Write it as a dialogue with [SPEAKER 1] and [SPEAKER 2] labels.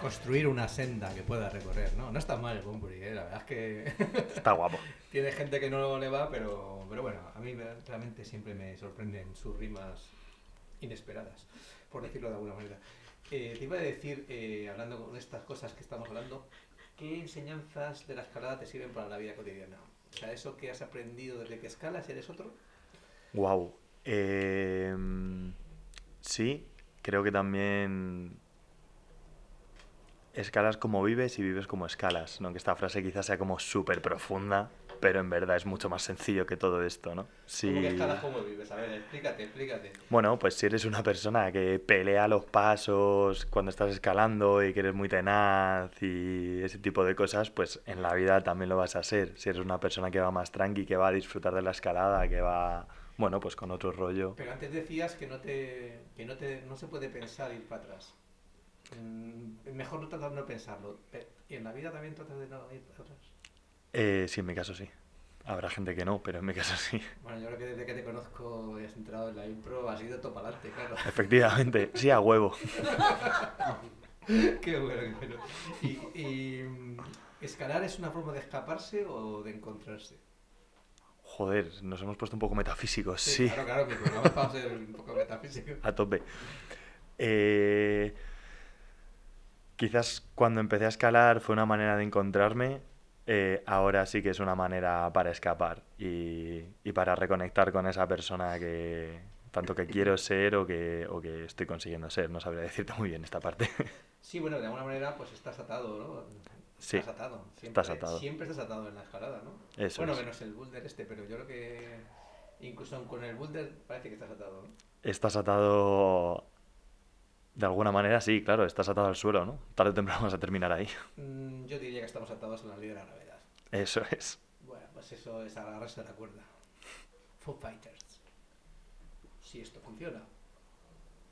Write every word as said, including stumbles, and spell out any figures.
[SPEAKER 1] construir una senda que pueda recorrer, ¿no? No está mal el Bunbury, ¿eh? La verdad es que
[SPEAKER 2] Está guapo.
[SPEAKER 1] tiene gente que no le va, pero, pero bueno, a mí realmente siempre me sorprenden sus rimas inesperadas, por decirlo de alguna manera. Eh, te iba a decir, eh, hablando de estas cosas que estamos hablando, ¿qué enseñanzas de la escalada te sirven para la vida cotidiana? O sea, eso que has aprendido desde que escalas, ¿eres otro?
[SPEAKER 2] Wow. Eh, sí, creo que también escalas como vives y vives como escalas, ¿no? Que esta frase quizás sea como súper profunda, pero en verdad es mucho más sencillo que todo esto, ¿no?
[SPEAKER 1] ¿Cómo que escalas,
[SPEAKER 2] Si,
[SPEAKER 1] cómo vives? A ver, explícate, explícate.
[SPEAKER 2] bueno, pues si eres una persona que pelea los pasos cuando estás escalando y que eres muy tenaz y ese tipo de cosas, pues en la vida también lo vas a ser. Si eres una persona que va más tranqui, que va a disfrutar de la escalada, que va, bueno, pues con otro rollo.
[SPEAKER 1] Pero antes decías que no te, que no te, no se puede pensar ir para atrás. Mm, mejor no tratar de no pensarlo. Pe- ¿Y en la vida también tratas de no ir para atrás?
[SPEAKER 2] Eh, sí, en mi caso sí. Habrá gente que no, pero en mi caso sí.
[SPEAKER 1] Bueno, yo creo que desde que te conozco y has entrado en la impro has ido todo para adelante, claro.
[SPEAKER 2] Efectivamente, sí a huevo.
[SPEAKER 1] Qué bueno, qué bueno. ¿Y, y mm, escalar es una forma de escaparse o de encontrarse?
[SPEAKER 2] Joder, nos hemos puesto un poco metafísicos,
[SPEAKER 1] Sí,
[SPEAKER 2] sí,
[SPEAKER 1] claro, claro, mi programa es para ser un poco metafísico.
[SPEAKER 2] a tope. Eh, Quizás cuando empecé a escalar fue una manera de encontrarme, eh, ahora sí que es una manera para escapar y, y para reconectar con esa persona que tanto que quiero ser o que, o que estoy consiguiendo ser. No sabría decirte muy bien esta parte.
[SPEAKER 1] Sí, bueno, de alguna manera pues estás atado, ¿no?
[SPEAKER 2] Sí,
[SPEAKER 1] Estás atado,
[SPEAKER 2] estás
[SPEAKER 1] siempre,
[SPEAKER 2] atado.
[SPEAKER 1] siempre estás atado en la escalada, ¿no?
[SPEAKER 2] Eso
[SPEAKER 1] Bueno,
[SPEAKER 2] es.
[SPEAKER 1] menos el boulder este, pero yo creo que incluso con el boulder parece que estás atado, ¿no?
[SPEAKER 2] Estás atado de alguna manera, sí, claro, estás atado al suelo, ¿no? Tarde o temprano vas a terminar ahí.
[SPEAKER 1] Mm, yo diría que estamos atados a la ley de la gravedad.
[SPEAKER 2] Eso es.
[SPEAKER 1] Bueno, pues eso es agarrarse a la cuerda. Foo Fighters. Si esto funciona.